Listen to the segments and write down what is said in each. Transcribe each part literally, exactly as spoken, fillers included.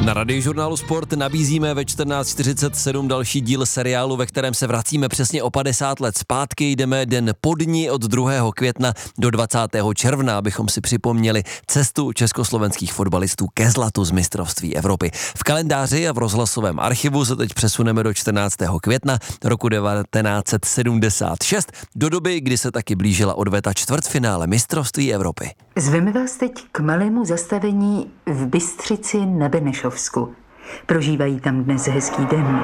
Na Radiožurnálu Sport nabízíme ve čtrnáct čtyřicet sedm další díl seriálu, ve kterém se vracíme přesně o padesát let zpátky. Jdeme den po dni od druhého května do dvacátého června, abychom si připomněli cestu československých fotbalistů ke zlatu z mistrovství Evropy. V kalendáři a v rozhlasovém archivu se teď přesuneme do čtrnáctého května roku devatenáct set sedmdesát šest, do doby, kdy se taky blížila odveta čtvrtfinále mistrovství Evropy. Zveme vás teď k malému zastavení v Bystřici na Benešovsku. Prožívají tam dnes hezký den.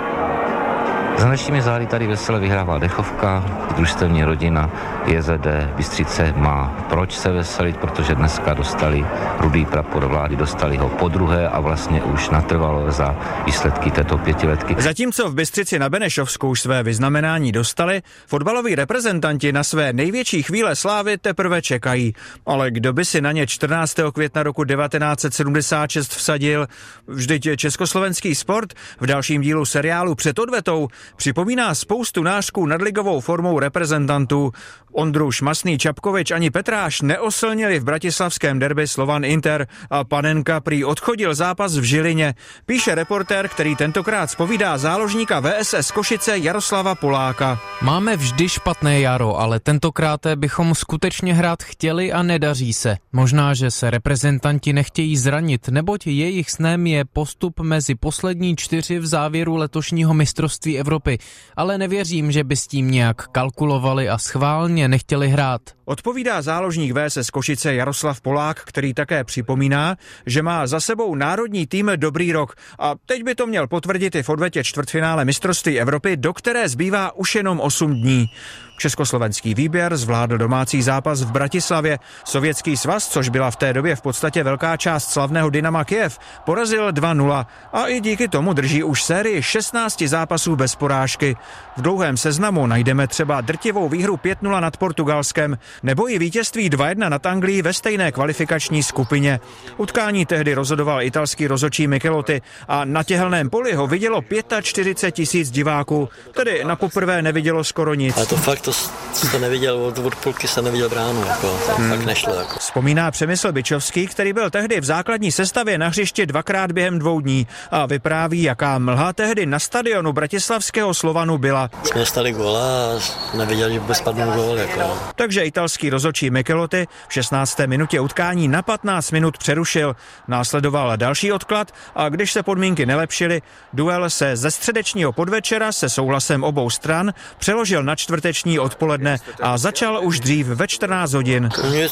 Za našimi zády tady vesele vyhrává dechovka, družstevní rodina J Z D Bystřice má proč se veselit, protože dneska dostali rudý prapor vlády, dostali ho podruhé a vlastně už natrvalo za výsledky této pětiletky. Zatímco v Bystřici na Benešovsku už své vyznamenání dostali, fotbaloví reprezentanti na své největší chvíle slávy teprve čekají. Ale kdo by si na ně čtrnáctého května roku devatenáct set sedmdesát šest vsadil? Vždyť československý sport v dalším dílu seriálu Před odvetou připomíná spoustu nářků nadligovou formou reprezentantů. Ondruš, Masný, Čapkovič ani Petráš neoslnili v bratislavském derby Slovan Inter a Panenka prý odchodil zápas v Žilině. Píše reportér, který tentokrát zpovídá záložníka V S S Košice Jaroslava Poláka. Máme vždy špatné jaro, ale tentokrát bychom skutečně hrát chtěli a nedaří se. Možná, že se reprezentanti nechtějí zranit, neboť jejich snem je postup mezi poslední čtyři v závěru letošního mistrovství Evropy, ale nevěřím, že by s tím nějak kalkulovali a schválně nechtěli hrát. Odpovídá záložník V S S Košice Jaroslav Polák, který také připomíná, že má za sebou národní tým dobrý rok a teď by to měl potvrdit i v odvetě čtvrtfinále mistrovství Evropy, do které zbývá už jenom osm dní. Československý výběr zvládl domácí zápas v Bratislavě. Sovětský svaz, což byla v té době v podstatě velká část slavného Dynama Kyjev, porazil dva nula a i díky tomu drží už sérii šestnácti zápasů bez porážky. V dlouhém seznamu najdeme třeba drtivou výhru pět nula nad Portugalskem nebo i vítězství dva jedna nad Anglií ve stejné kvalifikační skupině. Utkání tehdy rozhodoval italský rozhodčí Michelotti a na těhelném poli ho vidělo čtyřicet pět tisíc diváků, tedy na poprvé nevidělo skoro nic. Ale to fakt, to jste neviděl, od, od půlky se neviděl bránu, jako, to hmm. fakt nešlo. Jako. Vzpomíná Přemysl Byčovský, který byl tehdy v základní sestavě na hřišti dvakrát během dvou dní a vypráví, jaká mlha tehdy na stadionu bratislavského Slovanu byla. Jsme dostali góla a neviděli, že vůbec padnul gól. Jako. Takže italský rozhodčí Michelotti v šestnácté minutě utkání na patnáct minut přerušil. Následoval další odklad a když se podmínky nelepšily, duel se ze středečního podvečera se souhlasem obou stran přeložil na čtvrteční odpoledne a začal už dřív ve čtrnáct hodin.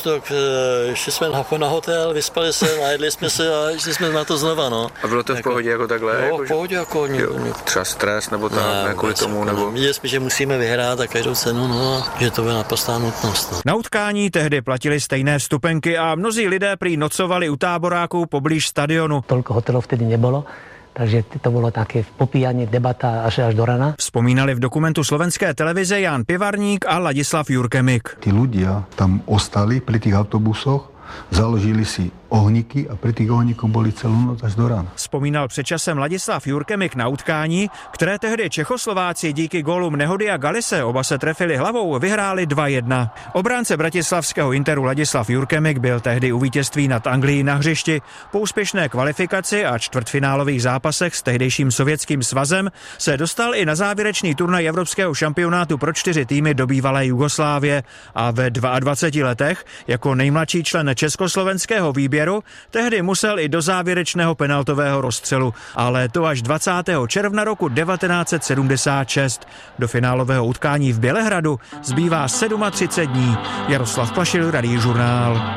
Šli jsme na hotel, vyspali se, najedli jsme se a šli jsme na to znova, no. A bylo to v pohodě jako takhle? No, jako, v pohodě jako... Jo, třeba stres nebo tak, ne, kvůli tomu, nebo... Viděli jsme, že musíme vyhrát a každou cenu, no, že to byla naprostá nutnost. No. Na utkání tehdy platili stejné vstupenky a mnozí lidé prý nocovali u táboráků poblíž stadionu. Toľko hotelov vtedy nebolo. Takže to bylo také popíjanie, debata až až do rana. Vzpomínali v dokumentu slovenské televize Jan Pivarník a Ladislav Jurkemik. Tí ľudia tam ostali pri tých autobusoch, založili si ohníky a pri tých ohníkoch boli celú noc až do rána. Vzpomínal před časem Ladislav Jurkemik na utkání, které tehdy Čechoslováci díky gólům Nehody a Galise, oba se trefili hlavou, vyhráli dva jedna. Obránce bratislavského Interu Ladislav Jurkemik byl tehdy u vítězství nad Anglií na hřišti. Po úspěšné kvalifikaci a čtvrtfinálových zápasech s tehdejším Sovětským svazem se dostal i na závěrečný turnaj evropského šampionátu pro čtyři týmy do bývalé Jugoslávie a ve dvaceti dvou letech jako nejmladší člen československého výběru tehdy musel i do závěrečného penaltového rozstřelu, ale to až dvacátého června roku devatenáct set sedmdesát šest. Do finálového utkání v Bělehradu zbývá třicet sedm dní. Jaroslav Plašil, Radiožurnál.